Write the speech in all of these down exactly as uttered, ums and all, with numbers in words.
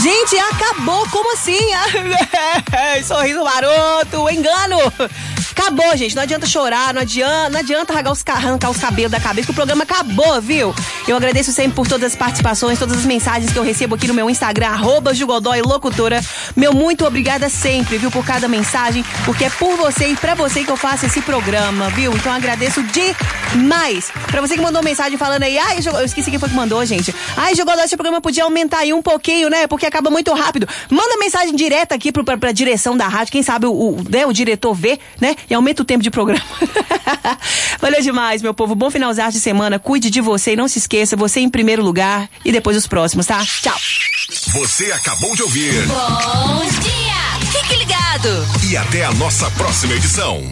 Gente, acabou, como assim? Sorriso maroto, engano. Acabou, gente, não adianta chorar, não adianta, não adianta arrancar os, arrancar os cabelos da cabeça, que o programa acabou, viu? Eu agradeço sempre por todas as participações, todas as mensagens que eu recebo aqui no meu Instagram, arroba Jugodói Locutora. Meu muito obrigada sempre, viu, por cada mensagem, porque é por você e pra você que eu faço esse programa, viu? Então eu agradeço demais. Pra você que mandou mensagem falando aí, ai, eu esqueci quem foi que mandou, gente. Ai, Jugodói, esse programa podia aumentar aí um pouquinho, né? Porque acaba muito rápido. Manda mensagem direta aqui pro, pra, pra direção da rádio, quem sabe o, o, né, o diretor vê, né? E aumenta o tempo de programa. Valeu demais, meu povo. Bom finalzão de semana. Cuide de você e não se esqueça, você em primeiro lugar e depois os próximos, tá? Tchau. Você acabou de ouvir. Bom dia. Fique ligado. E até a nossa próxima edição.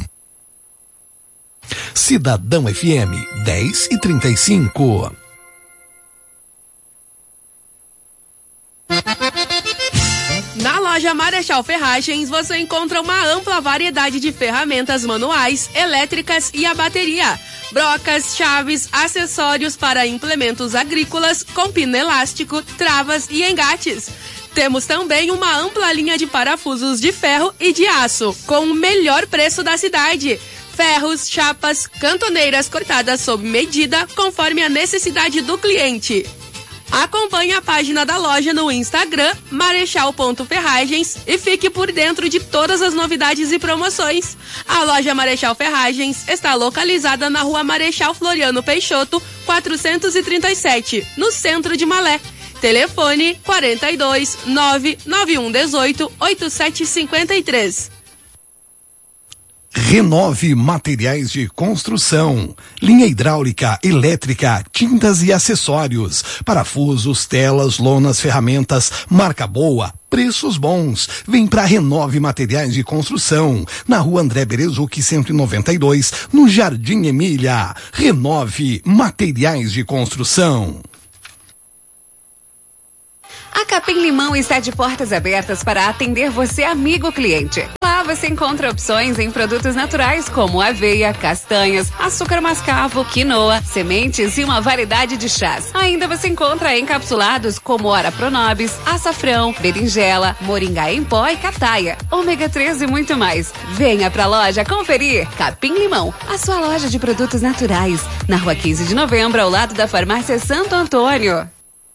Cidadão F M dez e trinta e cinco. Na loja Marechal Ferragens você encontra uma ampla variedade de ferramentas manuais, elétricas e a bateria. Brocas, chaves, acessórios para implementos agrícolas, com pino elástico, travas e engates. Temos também uma ampla linha de parafusos de ferro e de aço, com o melhor preço da cidade. Ferros, chapas, cantoneiras cortadas sob medida, conforme a necessidade do cliente. Acompanhe a página da loja no Instagram, marechal ponto ferragens, e fique por dentro de todas as novidades e promoções. A loja Marechal Ferragens está localizada na rua Marechal Floriano Peixoto, quatrocentos e trinta e sete, no centro de Malé. Telefone quarenta e dois, nove nove um um oito, oito sete cinco três. Renove Materiais de Construção, linha hidráulica, elétrica, tintas e acessórios, parafusos, telas, lonas, ferramentas, marca boa, preços bons. Vem pra Renove Materiais de Construção, na rua André Berezuc cento e noventa e dois, no Jardim Emília. Renove Materiais de Construção. A Capim Limão está de portas abertas para atender você, amigo cliente. Lá você encontra opções em produtos naturais como aveia, castanhas, açúcar mascavo, quinoa, sementes e uma variedade de chás. Ainda você encontra encapsulados como Ora Pronobis, açafrão, berinjela, moringá em pó e cataia, ômega três e muito mais. Venha pra loja conferir. Capim Limão, a sua loja de produtos naturais. Na rua quinze de novembro, ao lado da farmácia Santo Antônio.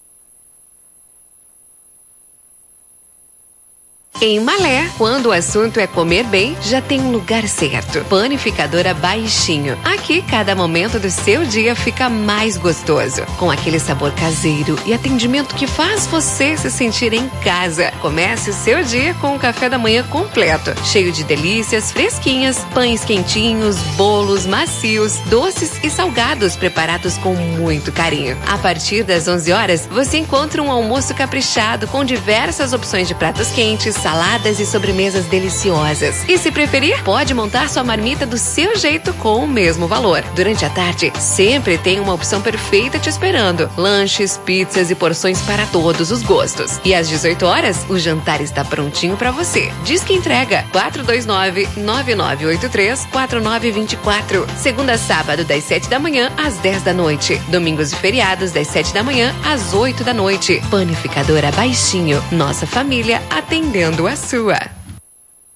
Em Malé, quando o assunto é comer bem, já tem um lugar certo. Panificadora Baixinho. Aqui, cada momento do seu dia fica mais gostoso. Com aquele sabor caseiro e atendimento que faz você se sentir em casa. Comece o seu dia com um café da manhã completo, cheio de delícias fresquinhas, pães quentinhos, bolos macios, doces e salgados preparados com muito carinho. A partir das onze horas, você encontra um almoço caprichado com diversas opções de pratos quentes, saladas e sobremesas deliciosas. E se preferir, pode montar sua marmita do seu jeito com o mesmo valor. Durante a tarde, sempre tem uma opção perfeita te esperando. Lanches, pizzas e porções para todos os gostos. E às dezoito horas, o jantar está prontinho para você. Diz que entrega quatro dois nove, nove nove oito três, quatro nove dois quatro. Segunda a sábado, das sete da manhã às dez da noite. Domingos e feriados, das sete da manhã às oito da noite. Panificadora Baixinho. Nossa família atendendo a sua.